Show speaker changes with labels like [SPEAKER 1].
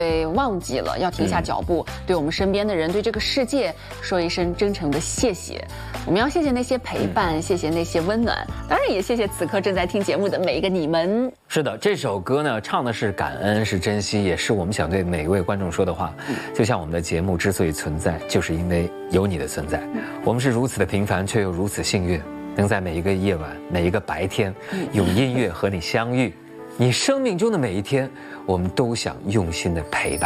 [SPEAKER 1] 被忘记了，要停下脚步，对我们身边的人，对这个世界说一声真诚的谢谢。我们要谢谢那些陪伴，谢谢那些温暖，当然也谢谢此刻正在听节目的每一个你们。
[SPEAKER 2] 是的，这首歌呢，唱的是感恩，是珍惜，也是我们想对每一位观众说的话。就像我们的节目之所以存在，就是因为有你的存在。我们是如此的平凡，却又如此幸运，能在每一个夜晚、每一个白天，用音乐和你相遇。你生命中的每一天，我们都想用心的陪伴。